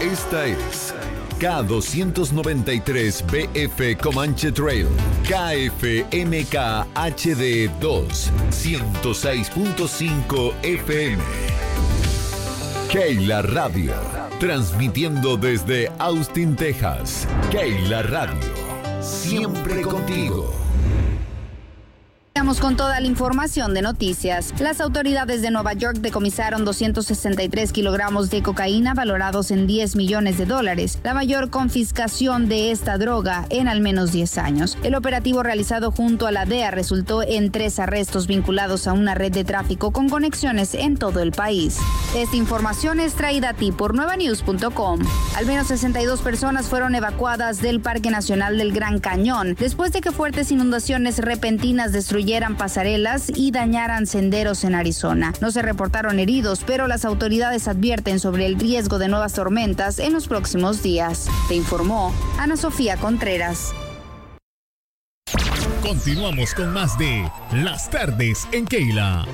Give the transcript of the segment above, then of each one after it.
Esta es K293BF Comanche Trail, KFMK HD 2, 106.5 FM. Keila Radio, transmitiendo desde Austin, Texas. Keila Radio, siempre contigo. Vamos con toda la información de noticias. Las autoridades de Nueva York decomisaron 263 kilogramos de cocaína valorados en $10 millones, la mayor confiscación de esta droga en al menos 10 años. El operativo realizado junto a la DEA resultó en 3 arrestos vinculados a una red de tráfico con conexiones en todo el país. Esta información es traída a ti por nuevanews.com. Al menos 62 personas fueron evacuadas del Parque Nacional del Gran Cañón después de que fuertes inundaciones repentinas destruyeran pasarelas y dañaran senderos en Arizona. No se reportaron heridos, pero las autoridades advierten sobre el riesgo de nuevas tormentas en los próximos días. Te informó Ana Sofía Contreras. Continuamos con más de Las Tardes en Keila.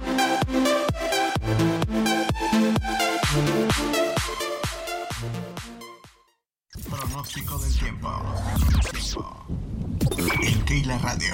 Pronóstico del tiempo. En Keila Radio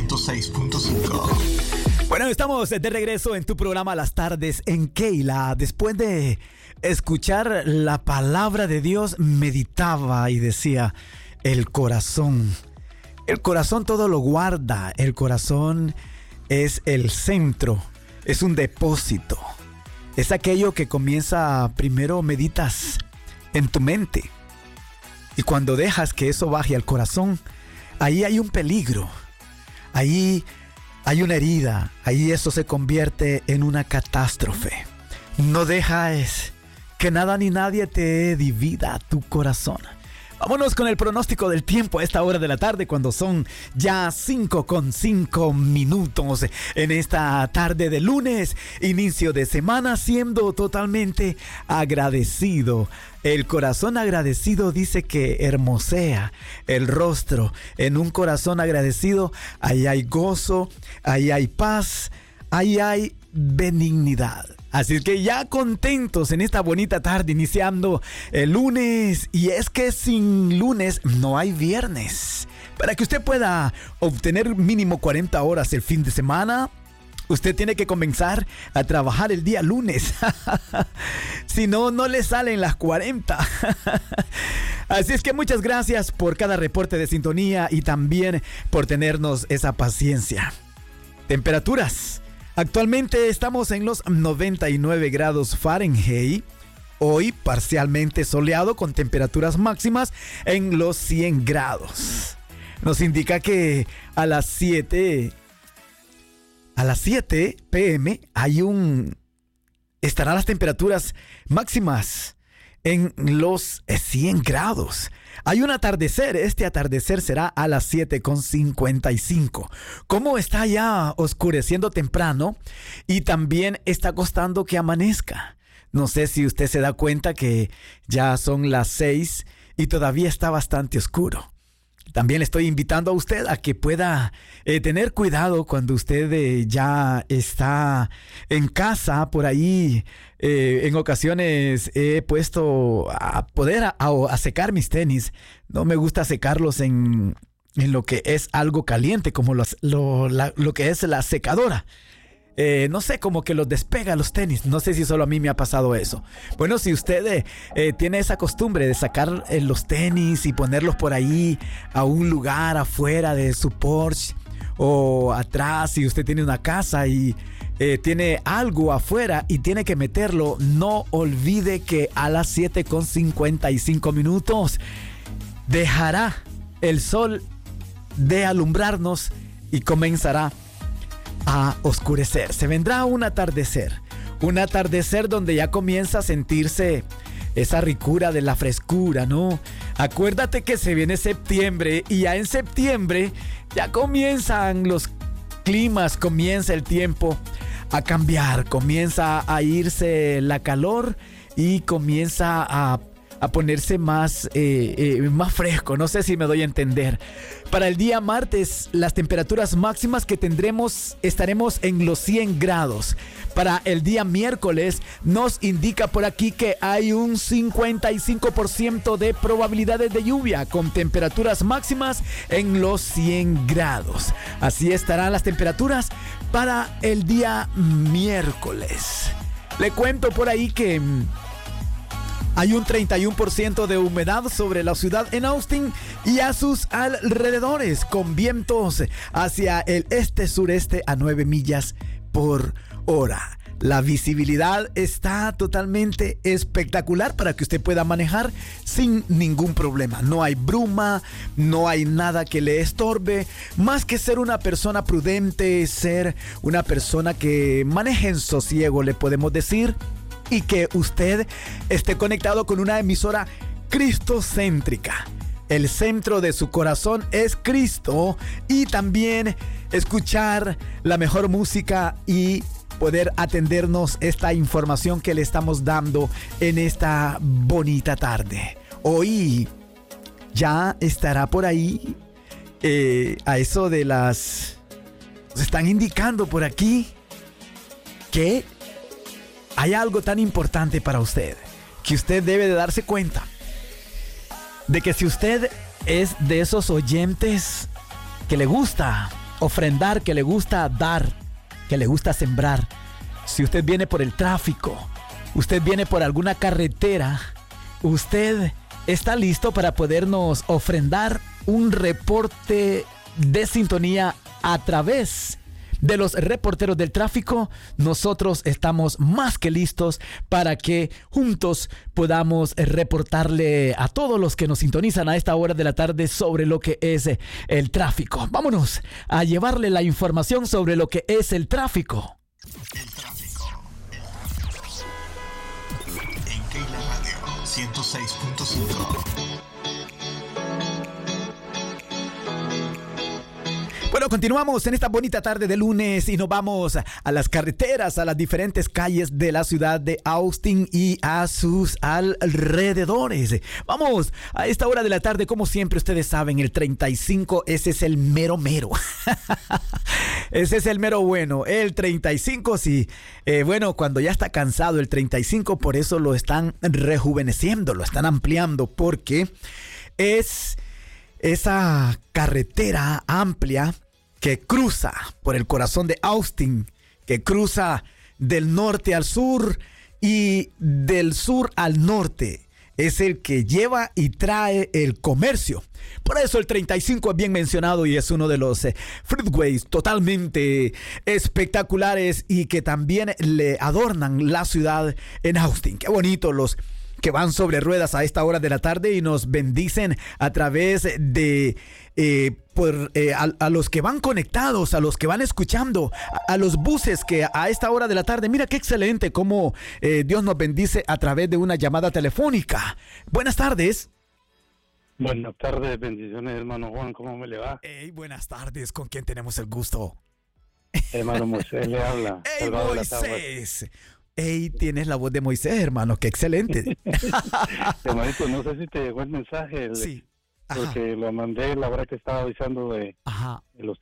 106.5. Bueno, estamos de regreso en tu programa Las Tardes en Keila. Después de escuchar la palabra de Dios, meditaba y decía, el corazón todo lo guarda. El corazón es el centro, es un depósito. Es aquello que comienza, primero meditas en tu mente. Y cuando dejas que eso baje al corazón, ahí hay un peligro, ahí hay una herida, ahí eso se convierte en una catástrofe. No dejes que nada ni nadie te divida tu corazón. Vámonos con el pronóstico del tiempo a esta hora de la tarde, cuando son ya 5:05 en esta tarde de lunes, inicio de semana, siendo totalmente agradecido. El corazón agradecido dice que hermosea el rostro. En un corazón agradecido, ahí hay gozo, ahí hay paz, ahí hay benignidad. Así que ya contentos en esta bonita tarde, iniciando el lunes. Y es que sin lunes no hay viernes. Para que usted pueda obtener mínimo 40 horas el fin de semana, usted tiene que comenzar a trabajar el día lunes. Si no, no le salen las 40. Así es que muchas gracias por cada reporte de sintonía y también por tenernos esa paciencia. Temperaturas. Actualmente estamos en los 99 grados Fahrenheit. Hoy parcialmente soleado con temperaturas máximas en los 100 grados. Nos indica que a las 7 p.m. estarán las temperaturas máximas en los 100 grados. Hay un atardecer. Este atardecer será a las 7:55. Como está ya oscureciendo temprano y también está costando que amanezca. No sé si usted se da cuenta que ya son las 6 y todavía está bastante oscuro. También le estoy invitando a usted a que pueda tener cuidado cuando usted ya está en casa por ahí. En ocasiones he puesto a poder a secar mis tenis. No me gusta secarlos en lo que es algo caliente, como lo que es la secadora. No sé, como que los despega los tenis. No sé si solo a mí me ha pasado eso. Bueno, si usted tiene esa costumbre de sacar los tenis y ponerlos por ahí a un lugar afuera de su porche o atrás, si usted tiene una casa y tiene algo afuera y tiene que meterlo, no olvide que a las 7:55 dejará el sol de alumbrarnos y comenzará a oscurecer. Se vendrá un atardecer donde ya comienza a sentirse esa ricura de la frescura, ¿no? Acuérdate que se viene septiembre y ya en septiembre ya comienzan los climas, comienza el tiempo a cambiar, comienza a irse la calor y comienza a ponerse más fresco. No sé si me doy a entender. Para el día martes, las temperaturas máximas que tendremos, estaremos en los 100 grados. Para el día miércoles, nos indica por aquí que hay un 55% de probabilidades de lluvia, con temperaturas máximas en los 100 grados. Así estarán las temperaturas para el día miércoles. Le cuento por ahí que hay un 31% de humedad sobre la ciudad en Austin y a sus alrededores, con vientos hacia el este-sureste a 9 millas por hora. La visibilidad está totalmente espectacular para que usted pueda manejar sin ningún problema. No hay bruma, no hay nada que le estorbe. Más que ser una persona prudente, ser una persona que maneje en sosiego, le podemos decir, y que usted esté conectado con una emisora cristocéntrica. El centro de su corazón es Cristo, y también escuchar la mejor música y poder atendernos esta información que le estamos dando en esta bonita tarde. Hoy ya estará por ahí a eso de las... Nos están indicando por aquí que hay algo tan importante para usted, que usted debe de darse cuenta de que si usted es de esos oyentes que le gusta ofrendar, que le gusta dar, que le gusta sembrar, si usted viene por el tráfico, usted viene por alguna carretera, usted está listo para podernos ofrendar un reporte de sintonía a través de los reporteros del tráfico. Nosotros estamos más que listos para que juntos podamos reportarle a todos los que nos sintonizan a esta hora de la tarde sobre lo que es el tráfico. Vámonos a llevarle la información sobre lo que es el tráfico. El tráfico. En Keila Radio 106.5. Bueno, continuamos en esta bonita tarde de lunes y nos vamos a las carreteras, a las diferentes calles de la ciudad de Austin y a sus alrededores. Vamos a esta hora de la tarde, como siempre ustedes saben, el 35, ese es el mero mero. Ese es el mero bueno, el 35, sí. Bueno, cuando ya está cansado el 35, por eso lo están rejuveneciendo, lo están ampliando, porque es esa carretera amplia que cruza por el corazón de Austin, que cruza del norte al sur y del sur al norte. Es el que lleva y trae el comercio. Por eso el 35 es bien mencionado y es uno de los freeways totalmente espectaculares y que también le adornan la ciudad en Austin. Qué bonito los que van sobre ruedas a esta hora de la tarde y nos bendicen a través de a los que van conectados, a los que van escuchando, a los buses que a esta hora de la tarde. Mira qué excelente cómo Dios nos bendice a través de una llamada telefónica. Buenas tardes. Buenas tardes, bendiciones, hermano Juan, ¿cómo me le va? Hey, buenas tardes, ¿con quién tenemos el gusto? Hermano Moisés le habla. Hey, Moisés. Hey, tienes la voz de Moisés, hermano, qué excelente. Hermanito, no sé si te llegó el mensaje. Sí. Porque lo mandé la hora que estaba avisando de los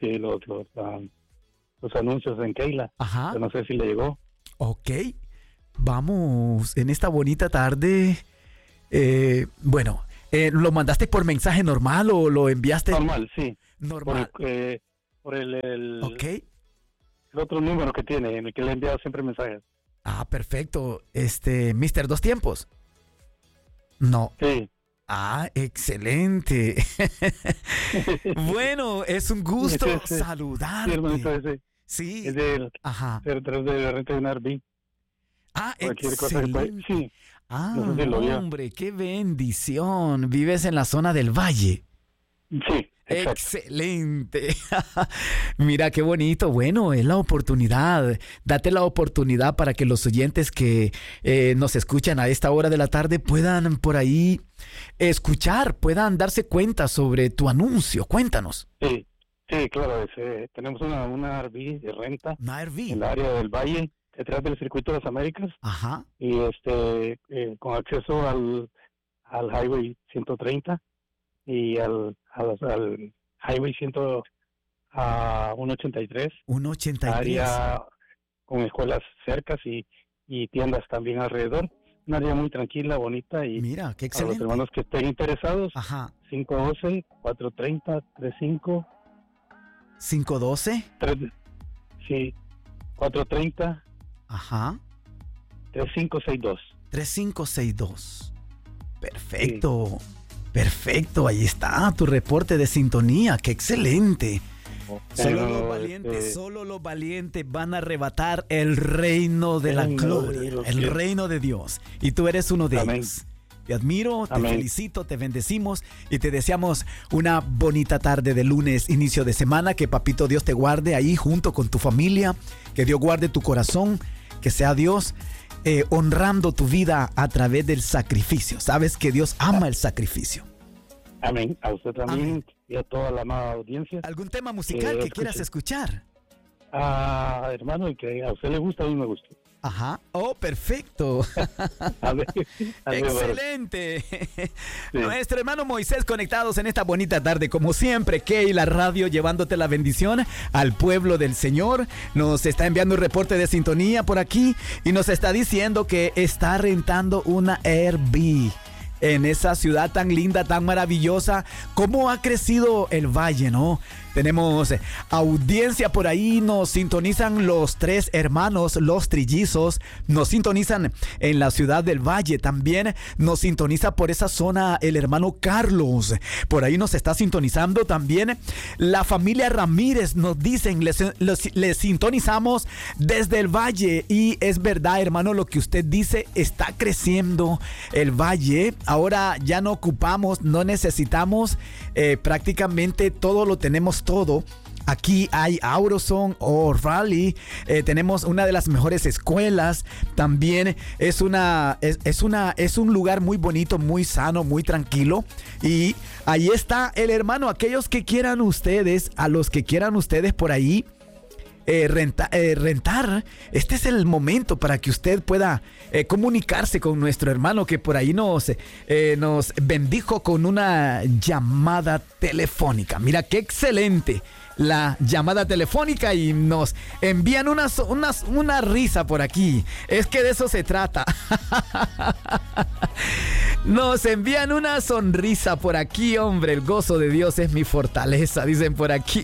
anuncios en Keila. Ajá. No sé si le llegó. Ok. Vamos, en esta bonita tarde. Bueno, ¿lo mandaste por mensaje normal o lo enviaste? Normal, sí. Normal. Por el Ok. El otro número que tiene, en el que le he enviado siempre mensajes. Ah, perfecto. Mr. Dos Tiempos. No. Sí. Ah, excelente. Bueno, es un gusto saludarte. Sí, hermanito, ese. Sí. Es del... Ajá. Detrás de la renta de un RV. Ah, Cualquier cosa que pueda... Sí. Ah, no sé si lo vio. hombre, qué bendición. Vives en la zona del Valle. Sí. Exacto. Excelente. Mira qué bonito. Bueno, es la oportunidad. Date la oportunidad para que los oyentes que nos escuchan a esta hora de la tarde puedan por ahí escuchar, puedan darse cuenta sobre tu anuncio. Cuéntanos. Sí, claro. Tenemos una RV de renta. Una RV. En el área del Valle, detrás del Circuito de las Américas. Ajá. Y con acceso al al Highway 130 y al Highway 183. 183. Área con escuelas cercas y tiendas también alrededor. Un área muy tranquila, bonita y Mira, qué a excelente. los hermanos que estén interesados, Ajá. 512-430-35. 512. Sí, 430 Ajá. 3562. 3562. Perfecto. Perfecto, ahí está tu reporte de sintonía. Qué excelente. Solo los valientes van a arrebatar el reino de la gloria, el reino de Dios. Y tú eres uno de ellos. Te admiro, te felicito, te bendecimos y te deseamos una bonita tarde de lunes, inicio de semana. Que Papito Dios te guarde ahí junto con tu familia. Que Dios guarde tu corazón. Que sea Dios honrando tu vida a través del sacrificio. Sabes que Dios ama el sacrificio. Amén. A usted también. Amén. Y a toda la amada audiencia. ¿Algún tema musical que quieras escuchar? Hermano, que a usted le gusta, a mí me gusta. Ajá. Oh, perfecto. A ver, Excelente. Sí. Nuestro hermano Moisés conectados en esta bonita tarde, como siempre, Keila Radio llevándote la bendición al pueblo del Señor. Nos está enviando un reporte de sintonía por aquí y nos está diciendo que está rentando una Airbnb en esa ciudad tan linda, tan maravillosa. ¿Cómo ha crecido el valle, no? Tenemos audiencia por ahí, nos sintonizan los tres hermanos, los trillizos, nos sintonizan en la ciudad del Valle, también nos sintoniza por esa zona el hermano Carlos, por ahí nos está sintonizando también la familia Ramírez, nos dicen, les sintonizamos desde el Valle y es verdad, hermano, lo que usted dice, está creciendo el Valle, ahora ya no ocupamos, no necesitamos, prácticamente todo lo tenemos todo. Aquí hay Auroson o Raleigh, tenemos una de las mejores escuelas, también es un lugar muy bonito, muy sano, muy tranquilo y ahí está el hermano, aquellos que quieran ustedes, a los que quieran ustedes por ahí rentar, este es el momento para que usted pueda comunicarse con nuestro hermano que por ahí nos bendijo con una llamada telefónica. Mira qué excelente la llamada telefónica y nos envían una risa por aquí. Es que de eso se trata. Nos envían una sonrisa por aquí, hombre. El gozo de Dios es mi fortaleza, dicen por aquí.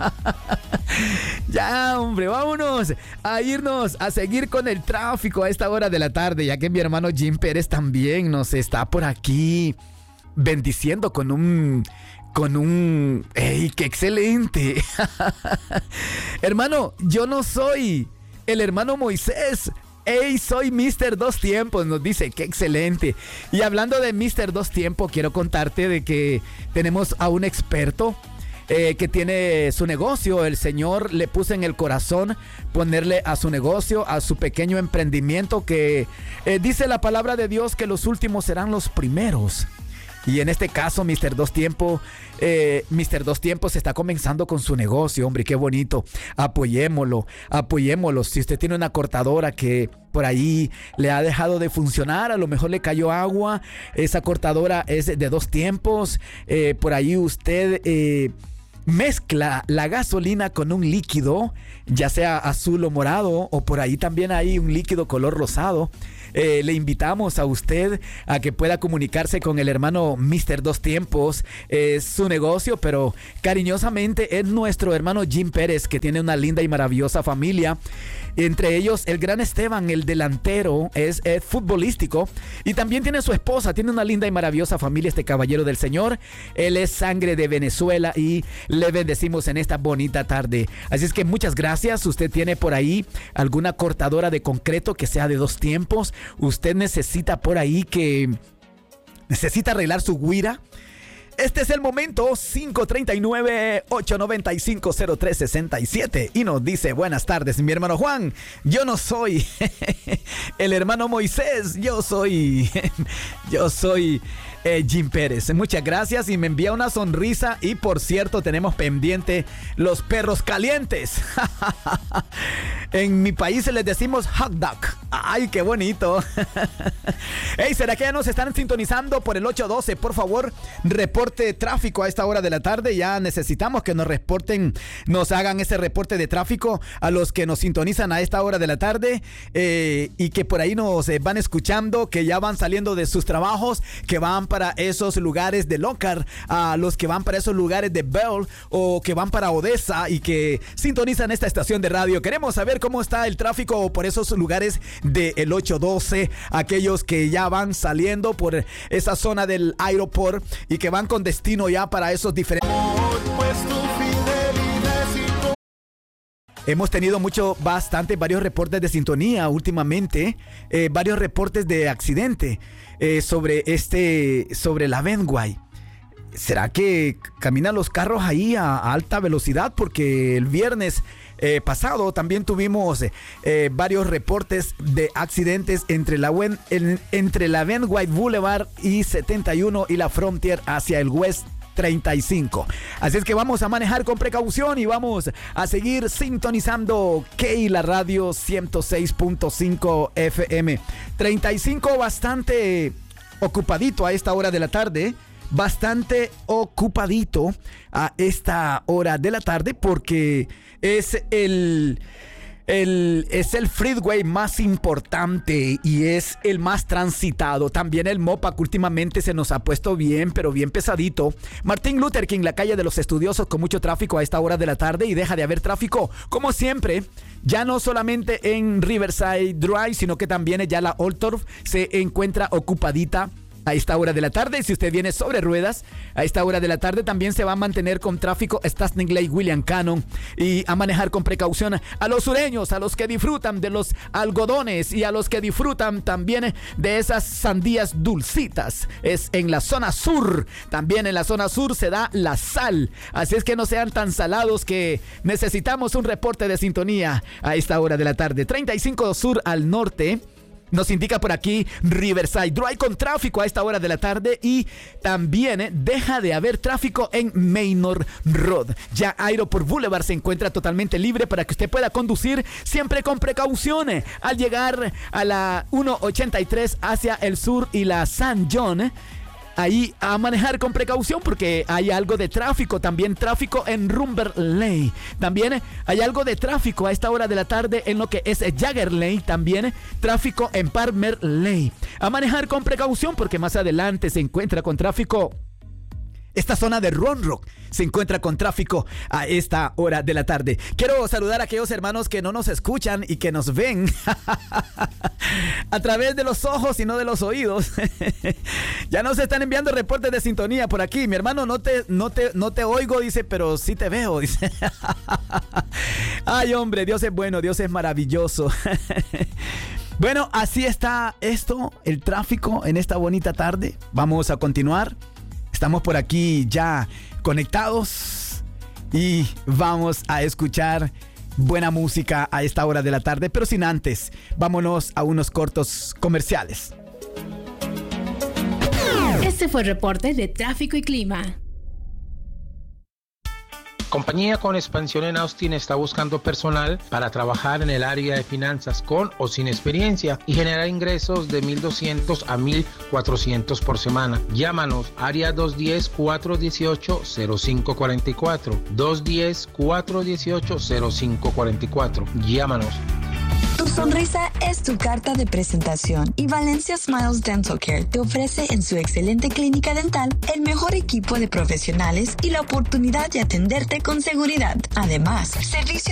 Ya, hombre, vámonos a irnos a seguir con el tráfico a esta hora de la tarde, ya que mi hermano Jim Pérez también nos está por aquí bendiciendo con un... ¡Ey, qué excelente! Hermano, yo no soy el hermano Moisés. ¡Ey, soy Mr. Dos Tiempos! Nos dice, ¡qué excelente! Y hablando de Mr. Dos Tiempos, quiero contarte de que tenemos a un experto que tiene su negocio. El Señor le puso en el corazón ponerle a su negocio, a su pequeño emprendimiento que dice la palabra de Dios que los últimos serán los primeros. Y en este caso, Mr. Dos Tiempos está comenzando con su negocio, hombre, qué bonito. Apoyémoslo. Si usted tiene una cortadora que por ahí le ha dejado de funcionar, a lo mejor le cayó agua, esa cortadora es de Dos Tiempos, por ahí usted... mezcla la gasolina con un líquido, ya sea azul o morado, o por ahí también hay un líquido color rosado. Le invitamos a usted a que pueda comunicarse con el hermano Mr. Dos Tiempos. Es su negocio, pero cariñosamente es nuestro hermano Jim Pérez, que tiene una linda y maravillosa familia. Entre ellos el gran Esteban, el delantero, es futbolístico y también tiene su esposa, tiene una linda y maravillosa familia este caballero del Señor. Él es sangre de Venezuela y le bendecimos en esta bonita tarde. Así es que muchas gracias. Usted tiene por ahí alguna cortadora de concreto que sea de Dos Tiempos. Usted necesita por ahí necesita arreglar su guira. Este es el momento, 539-895-0367. Y nos dice, buenas tardes, mi hermano Juan. Yo no soy el hermano Moisés, yo soy Jim Pérez. Muchas gracias y me envía una sonrisa. Y por cierto, tenemos pendiente los perros calientes. En mi país les decimos hot dog. Ay, qué bonito. Hey, ¿será que ya nos están sintonizando por el 812? Por favor, reporte de tráfico a esta hora de la tarde. Ya necesitamos que nos reporten, nos hagan ese reporte de tráfico a los que nos sintonizan a esta hora de la tarde, y que por ahí nos van escuchando, que ya van saliendo de sus trabajos, que van para esos lugares de Lockhart, a los que van para esos lugares de Bell o que van para Odessa y que sintonizan esta estación de radio. Queremos saber cómo está el tráfico por esos lugares del 812, aquellos que ya van saliendo por esa zona del aeropuerto y que van con destino ya para esos diferentes. Hemos tenido varios reportes de sintonía últimamente, varios reportes de accidente sobre la Benway. ¿Será que caminan los carros ahí a alta velocidad? Porque el viernes pasado también tuvimos varios reportes de accidentes entre la Benway Boulevard y 71 y la Frontier hacia el West 35. Así es que vamos a manejar con precaución y vamos a seguir sintonizando Keila Radio 106.5 FM. 35, bastante ocupadito a esta hora de la tarde. Bastante ocupadito a esta hora de la tarde porque es el freeway más importante y es el más transitado. También el Mopac últimamente se nos ha puesto bien, pero bien pesadito. Martin Luther King, la calle de los estudiosos, con mucho tráfico a esta hora de la tarde, y deja de haber tráfico como siempre. Ya no solamente en Riverside Drive, sino que también ya la Oldtorf se encuentra ocupadita a esta hora de la tarde. Si usted viene sobre ruedas, a esta hora de la tarde también se va a mantener con tráfico Stastny Lake, William Cannon, y a manejar con precaución. A los sureños, a los que disfrutan de los algodones y a los que disfrutan también de esas sandías dulcitas, es en la zona sur. También en la zona sur se da la sal, así es que no sean tan salados, que necesitamos un reporte de sintonía a esta hora de la tarde. 35 sur al norte. Nos indica por aquí Riverside Drive con tráfico a esta hora de la tarde, y también deja de haber tráfico en Manor Road. Ya Aeroport Boulevard se encuentra totalmente libre para que usted pueda conducir siempre con precaución. Al llegar a la 183 hacia el sur y la San John, ahí a manejar con precaución porque hay algo de tráfico. También tráfico en Rumber Lane. También hay algo de tráfico a esta hora de la tarde en lo que es Jagger Lane. También tráfico en Palmer Lane. A manejar con precaución porque más adelante se encuentra con tráfico. Esta zona de Round Rock se encuentra con tráfico a esta hora de la tarde. Quiero saludar a aquellos hermanos que no nos escuchan y que nos ven a través de los ojos y no de los oídos. Ya nos están enviando reportes de sintonía por aquí. Mi hermano, no te oigo, dice, pero sí te veo, dice. Ay, hombre, Dios es bueno, Dios es maravilloso. Bueno, así está esto, el tráfico en esta bonita tarde. Vamos a continuar. Estamos por aquí ya conectados y vamos a escuchar buena música a esta hora de la tarde, pero sin antes, vámonos a unos cortos comerciales. Este fue el reporte de tráfico y clima. Compañía con expansión en Austin está buscando personal para trabajar en el área de finanzas con o sin experiencia y generar ingresos de $1,200 a $1,400 por semana. Llámanos, área 210-418-0544. 210-418-0544. Llámanos. Tu sonrisa es tu carta de presentación y Valencia Smiles Dental Care te ofrece en su excelente clínica dental el mejor equipo de profesionales y la oportunidad de atenderte con seguridad. Además, servicio